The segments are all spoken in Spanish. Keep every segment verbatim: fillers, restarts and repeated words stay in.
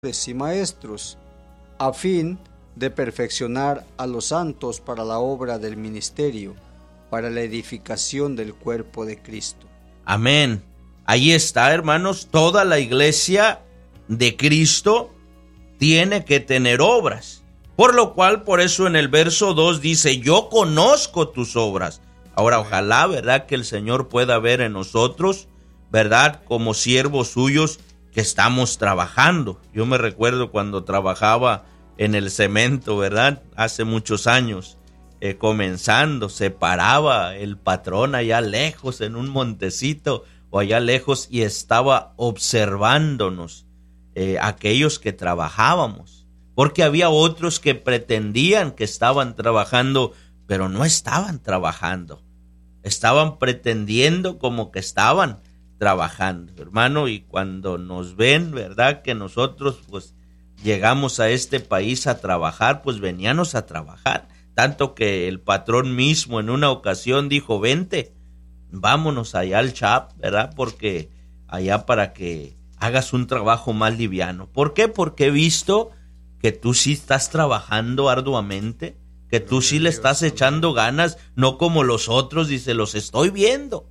y maestros, a fin de perfeccionar a los santos para la obra del ministerio, para la edificación del cuerpo de Cristo. Amén. Ahí está, hermanos, toda la iglesia de Cristo tiene que tener obras. Por lo cual, por eso en el verso dos dice, yo conozco tus obras. Ahora, ojalá, ¿verdad?, que el Señor pueda ver en nosotros, ¿verdad?, como siervos suyos, que estamos trabajando. Yo me recuerdo cuando trabajaba en el cemento, ¿verdad?, hace muchos años, eh, comenzando, se paraba el patrón allá lejos en un montecito o allá lejos y estaba observándonos, eh, aquellos que trabajábamos, porque había otros que pretendían que estaban trabajando, pero no estaban trabajando, estaban pretendiendo como que estaban trabajando, hermano, y cuando nos ven, ¿verdad?, que nosotros pues llegamos a este país a trabajar, pues veníamos a trabajar, tanto que el patrón mismo en una ocasión dijo, vente, vámonos allá al Chap, ¿verdad?, porque allá para que hagas un trabajo más liviano. ¿Por qué? Porque he visto que tú sí estás trabajando arduamente, que tú sí le estás echando ganas, no como los otros, dice, los estoy viendo.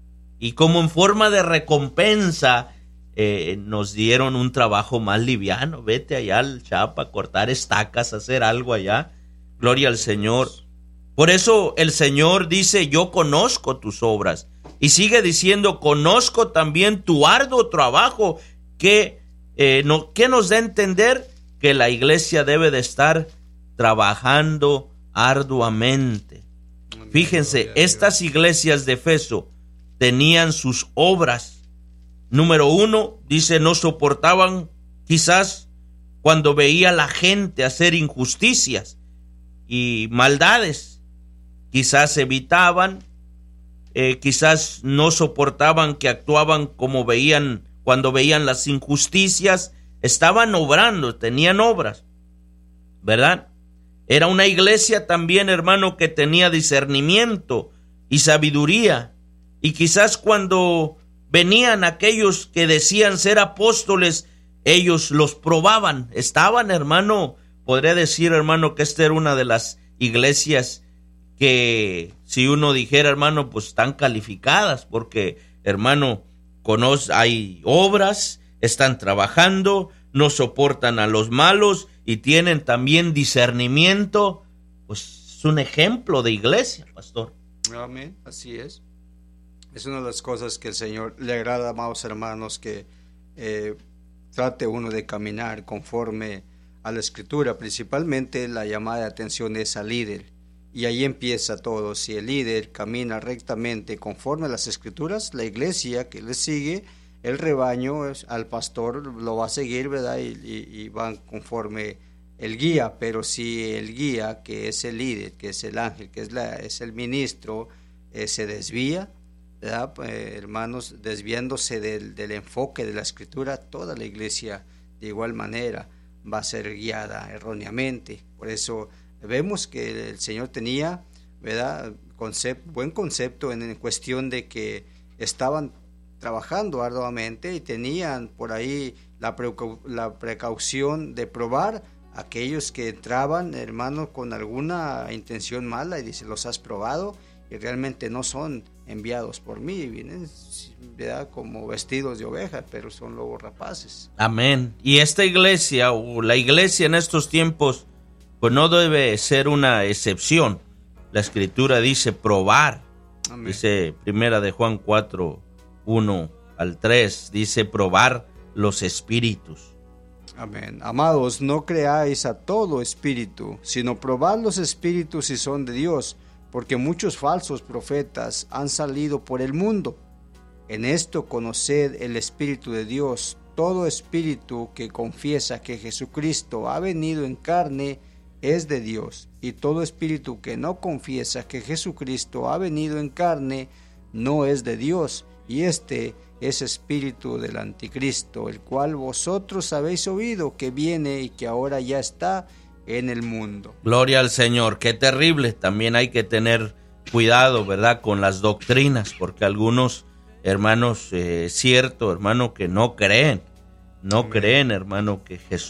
Y como en forma de recompensa, eh, nos dieron un trabajo más liviano. Vete allá al Chapa a cortar estacas, a hacer algo allá. Gloria al Señor. Por eso el Señor dice, yo conozco tus obras. Y sigue diciendo, conozco también tu arduo trabajo, que, eh, no, que nos da a entender que la iglesia debe de estar trabajando arduamente. Fíjense, estas iglesias de Efeso tenían sus obras. Número uno, dice, no soportaban quizás cuando veía a la gente hacer injusticias y maldades. Quizás evitaban, eh, quizás no soportaban que actuaban como veían, cuando veían las injusticias, estaban obrando, tenían obras, ¿verdad? Era una iglesia también, hermano, que tenía discernimiento y sabiduría. Y quizás cuando venían aquellos que decían ser apóstoles, ellos los probaban. Estaban, hermano, podría decir, hermano, que esta era una de las iglesias que, si uno dijera, hermano, pues están calificadas, porque, hermano, conoce, hay obras, están trabajando, no soportan a los malos y tienen también discernimiento. Pues es un ejemplo de iglesia, pastor. Amén, así es. Es una de las cosas que el Señor le agrada, amados hermanos, que eh, trate uno de caminar conforme a la Escritura. Principalmente la llamada de atención es al líder, y ahí empieza todo. Si el líder camina rectamente conforme a las Escrituras, la iglesia que le sigue, el rebaño al pastor lo va a seguir, ¿verdad? Y, y, y van conforme el guía. Pero si el guía, que es el líder, que es el ángel, que es, la, es el ministro, eh, se desvía, ¿verdad? Eh, hermanos, desviándose del, del enfoque de la Escritura, toda la iglesia de igual manera va a ser guiada erróneamente. Por eso vemos que el Señor tenía, ¿verdad?, concepto, buen concepto en, en cuestión de que estaban trabajando arduamente y tenían por ahí la, precau- la precaución de probar a aquellos que entraban, hermanos, con alguna intención mala, y dice, los has probado y realmente no son enviados por mí, vienen, ¿verdad?, como vestidos de oveja, pero son lobos rapaces. Amén. Y esta iglesia, o la iglesia en estos tiempos, pues no debe ser una excepción. La Escritura dice probar. Amén. Dice primera de Juan cuatro, uno al tres, dice probar los espíritus. Amén. Amados, no creáis a todo espíritu, sino probad los espíritus si son de Dios, porque muchos falsos profetas han salido por el mundo. En esto conoced el Espíritu de Dios. Todo espíritu que confiesa que Jesucristo ha venido en carne es de Dios, y todo espíritu que no confiesa que Jesucristo ha venido en carne no es de Dios, y este es espíritu del anticristo, el cual vosotros habéis oído que viene y que ahora ya está en el mundo. Gloria al Señor. Qué terrible. También hay que tener cuidado, ¿verdad?, con las doctrinas, porque algunos hermanos, es eh, cierto, hermano, que no creen No Amén. creen, hermano, que Jesús